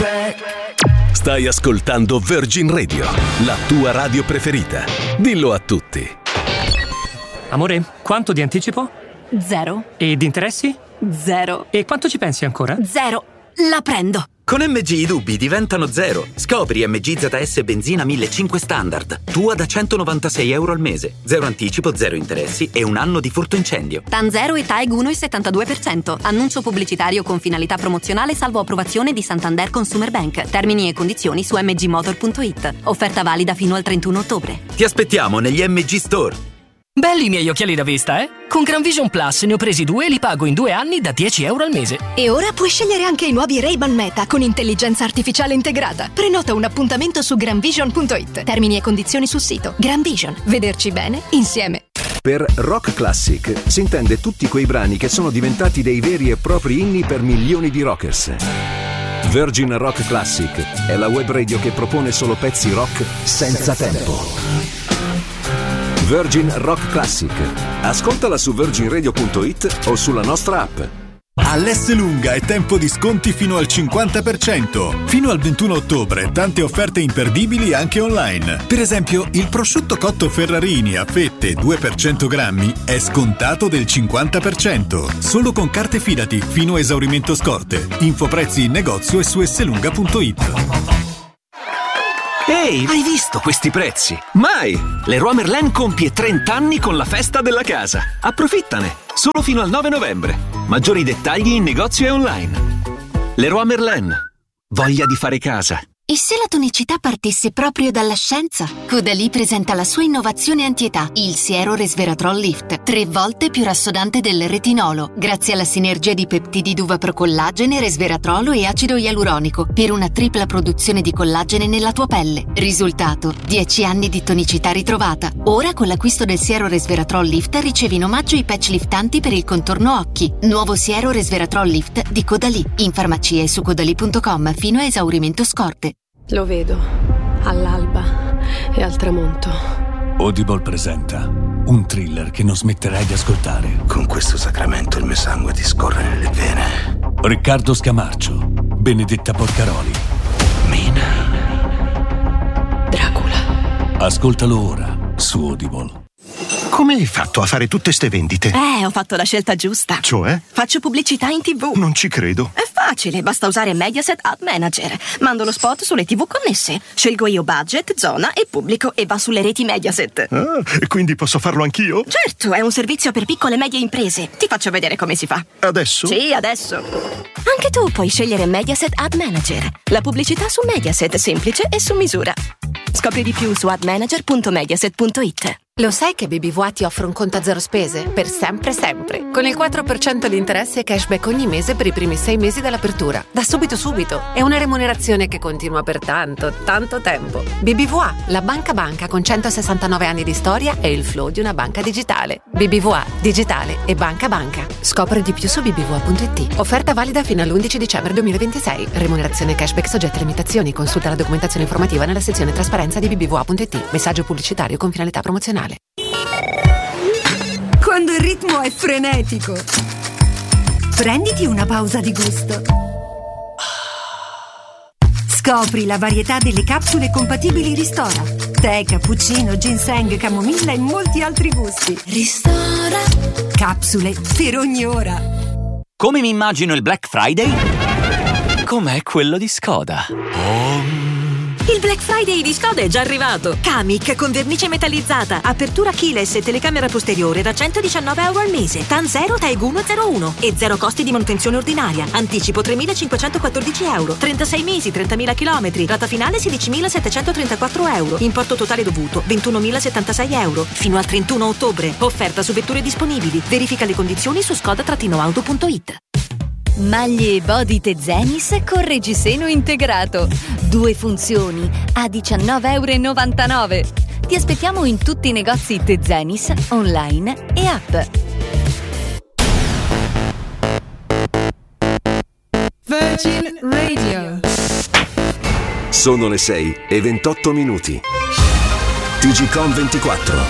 Stai ascoltando Virgin Radio, la tua radio preferita. Dillo a tutti. Amore, quanto di anticipo? 0. E di interessi? 0. E quanto ci pensi ancora? 0. La prendo. Con MG i dubbi diventano 0. Scopri MG ZS benzina 1500 standard. Tua da €196 al mese. 0 anticipo, 0 interessi e 1 anno di furto incendio. TAN 0 e TAEG 1,72%. Annuncio pubblicitario con finalità promozionale salvo approvazione di Santander Consumer Bank. Termini e condizioni su mgmotor.it. Offerta valida fino al 31 ottobre. Ti aspettiamo negli MG Store. Belli i miei occhiali da vista, eh? Con Gran Vision Plus ne ho presi 2 e li pago in 2 anni da €10 al mese. E ora puoi scegliere anche i nuovi Ray-Ban Meta con intelligenza artificiale integrata. Prenota un appuntamento su granvision.it. Termini e condizioni sul sito. Gran Vision. Vederci bene insieme. Per rock classic si intende tutti quei brani che sono diventati dei veri e propri inni per milioni di rockers. Virgin Rock Classic è la web radio che propone solo pezzi rock senza tempo. Virgin Rock Classic. Ascoltala su virginradio.it o sulla nostra app. All'Esselunga è tempo di sconti fino al 50%. Fino al 21 ottobre tante offerte imperdibili anche online. Per esempio, il prosciutto cotto Ferrarini a fette 2 per 100 grammi è scontato del 50%. Solo con carte Fidati fino a esaurimento scorte. Info prezzi in negozio e su esselunga.it. Ehi, hai visto questi prezzi? Mai! Leroy Merlin compie 30 anni con la festa della casa. Approfittane! Solo fino al 9 novembre. Maggiori dettagli in negozio e online. Leroy Merlin. Voglia di fare casa. E se la tonicità partisse proprio dalla scienza? Caudalie presenta la sua innovazione antietà, il siero resveratrol lift, 3 volte più rassodante del retinolo, grazie alla sinergia di peptidi d'uva procollagene, resveratrolo e acido ialuronico, per una tripla produzione di collagene nella tua pelle. Risultato: 10 anni di tonicità ritrovata. Ora con l'acquisto del siero resveratrol lift ricevi in omaggio i patch liftanti per il contorno occhi. Nuovo siero resveratrol lift di Caudalie, in farmacia e su caudalie.com fino a esaurimento scorte. Lo vedo, all'alba e al tramonto. Audible presenta un thriller che non smetterai di ascoltare. Con questo sacramento il mio sangue ti scorre nelle vene. Riccardo Scamarcio, Benedetta Porcaroli. Mina. Dracula. Ascoltalo ora su Audible. Come hai fatto a fare tutte ste vendite? Ho fatto la scelta giusta. Cioè? Faccio pubblicità in TV. Non ci credo. È facile, basta usare Mediaset Ad Manager. Mando lo spot sulle TV connesse. Scelgo io budget, zona e pubblico e va sulle reti Mediaset. Ah, e quindi posso farlo anch'io? Certo, è un servizio per piccole e medie imprese. Ti faccio vedere come si fa. Adesso? Sì, adesso. Anche tu puoi scegliere Mediaset Ad Manager. La pubblicità su Mediaset, semplice e su misura. Scopri di più su admanager.mediaset.it. Lo sai che BBVA ti offre un conto a zero spese? Per sempre sempre. Con il 4% di interessi e cashback ogni mese per i primi 6 mesi dall'apertura. Da subito. È una remunerazione che continua per tanto tempo. BBVA, la banca con 169 anni di storia e il flow di una banca digitale. BBVA, digitale e banca. Scopri di più su bbva.it. Offerta valida fino all'11 dicembre 2026. Remunerazione cashback soggetta a limitazioni. Consulta la documentazione informativa nella sezione trasparenza di bbva.it. Messaggio pubblicitario con finalità promozionale. Quando il ritmo è frenetico, prenditi una pausa di gusto. Scopri la varietà delle capsule compatibili Ristora. Tè, cappuccino, ginseng, camomilla e molti altri gusti. Ristora. Capsule per ogni ora. Come mi immagino il Black Friday? Com'è quello di Skoda. Il Black Friday di Skoda è già arrivato. Kamiq con vernice metallizzata, apertura keyless e telecamera posteriore da €119 al mese. TAN 0, TAEG 101 e 0 costi di manutenzione ordinaria. Anticipo €3.514. 36 mesi, 30.000 chilometri. Rata finale €16.734. Importo totale dovuto €21.076. Fino al 31 ottobre. Offerta su vetture disponibili. Verifica le condizioni su skoda-auto.it. Maglie e body Tezenis con reggiseno integrato. 2 funzioni a €19,99. Ti aspettiamo in tutti i negozi Tezenis, online e app. Virgin Radio. Sono le 6:28. TGCOM 24.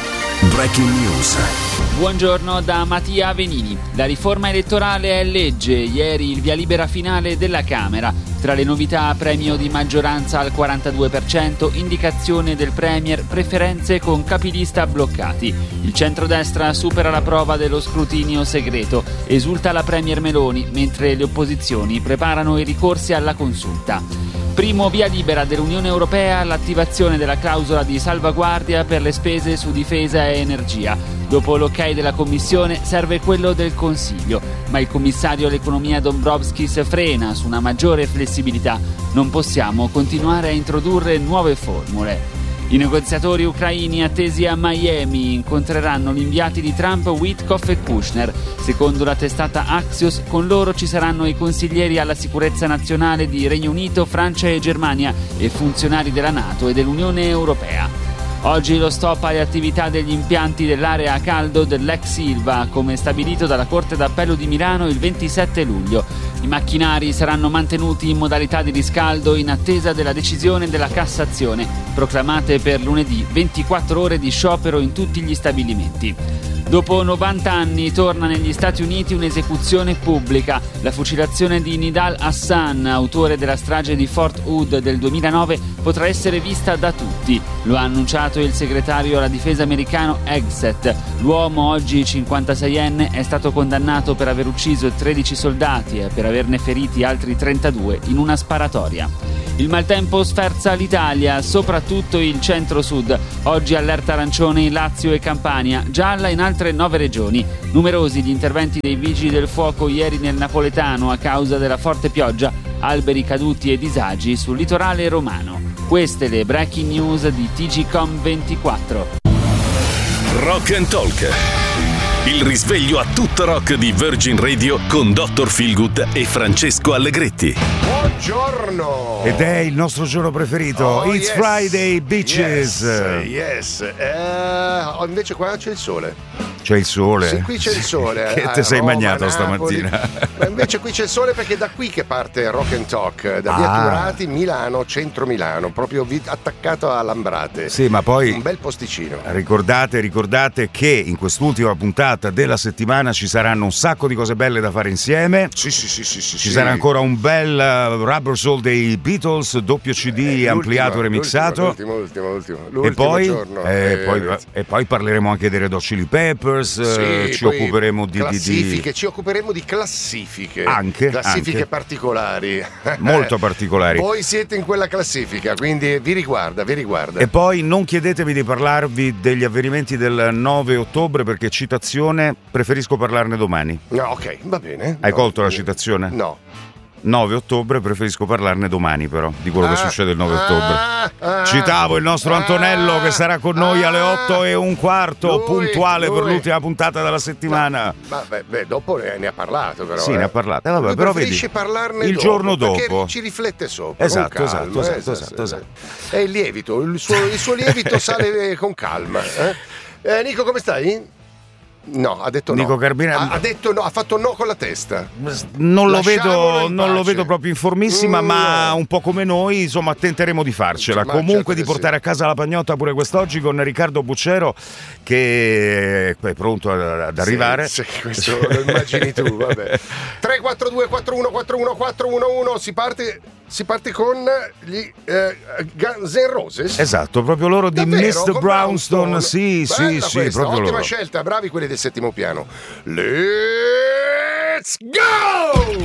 Breaking News. Buongiorno da Mattia Venini. La riforma elettorale è legge. Ieri il via libera finale della Camera. Tra le novità, premio di maggioranza al 42%, indicazione del Premier, preferenze con capilista bloccati. Il centrodestra supera la prova dello scrutinio segreto. Esulta la Premier Meloni, mentre le opposizioni preparano i ricorsi alla consulta. Primo via libera dell'Unione Europea all'attivazione della clausola di salvaguardia per le spese su difesa e energia. Dopo l'ok della Commissione serve quello del Consiglio, ma il commissario all'economia Dombrovskis frena su una maggiore flessibilità. Non possiamo continuare a introdurre nuove formule. I negoziatori ucraini attesi a Miami incontreranno gli inviati di Trump Witkoff e Kushner. Secondo la testata Axios, con loro ci saranno i consiglieri alla sicurezza nazionale di Regno Unito, Francia e Germania e funzionari della NATO e dell'Unione Europea. Oggi lo stop alle attività degli impianti dell'area a caldo dell'ex Ilva, come stabilito dalla Corte d'Appello di Milano il 27 luglio. I macchinari saranno mantenuti in modalità di riscaldo in attesa della decisione della Cassazione, proclamate per lunedì 24 ore di sciopero in tutti gli stabilimenti. Dopo 90 anni torna negli Stati Uniti un'esecuzione pubblica. La fucilazione di Nidal Hassan, autore della strage di Fort Hood del 2009, potrà essere vista da tutti. Lo ha annunciato il segretario alla difesa americano Hegseth. L'uomo, oggi 56enne, è stato condannato per aver ucciso 13 soldati e per averne feriti altri 32 in una sparatoria. Il maltempo sferza l'Italia, soprattutto il centro-sud. Oggi allerta arancione in Lazio e Campania, gialla in altre 9 regioni. Numerosi gli interventi dei vigili del fuoco ieri nel napoletano a causa della forte pioggia, alberi caduti e disagi sul litorale romano. Queste le breaking news di TGcom24. Rock and Talk. Il risveglio a tutto rock di Virgin Radio con Dr. Feelgood e Francesco Allegretti. Buongiorno! Ed è il nostro giorno preferito. It's Friday, bitches! Yes. Invece qua c'è il sole. C'è il sole? Sì, qui c'è il sole. Che te sei Roma, magnato Napoli. stamattina? Ma invece qui c'è il sole perché è da qui che parte Rock and Talk, da via Turati, Milano, centro Milano, proprio attaccato a Lambrate. Sì, ma poi un bel posticino. Ricordate che in quest'ultima puntata della settimana ci saranno un sacco di cose belle da fare insieme. Sì. Ci sarà ancora un bel Rubber Soul dei Beatles, doppio CD ampliato e remixato. L'ultimo E poi, giorno. e poi parleremo anche dei Red Hot Chili Peppers. Ci occuperemo di classifiche, ci occuperemo di classifiche. Anche particolari. Molto particolari. Voi siete in quella classifica, quindi vi riguarda. E poi non chiedetevi di parlarvi degli avvenimenti del 9 ottobre perché citazione, preferisco parlarne domani. No, ok, va bene. Hai colto la citazione? No. 9 ottobre, preferisco parlarne domani però, di quello che succede il 9 ottobre. Citavo il nostro Antonello che sarà con noi alle 8:15, puntuale per l'ultima puntata della settimana. Beh, dopo ne ha parlato però. Sì, ne ha parlato. Vabbè, però vedi, parlarne il giorno dopo. Ci riflette sopra. Esatto. È il lievito, il suo lievito sale con calma. Nico, come stai? No, ha detto Nico no. Carbina ha detto no, ha fatto no con la testa. Non lo vedo proprio in formissima, ma un po' come noi, insomma, tenteremo di farcela. Comunque di portare a casa la pagnotta pure quest'oggi con Riccardo Buccero che è pronto ad arrivare. Sì, questo lo immagini tu, vabbè. 342 41 41 411 si parte con gli Guns N' Roses. Esatto, proprio loro di Davvero? Mr. Brownstone. Sì, proprio ottima loro. scelta, bravi quelli del settimo piano. Let's go!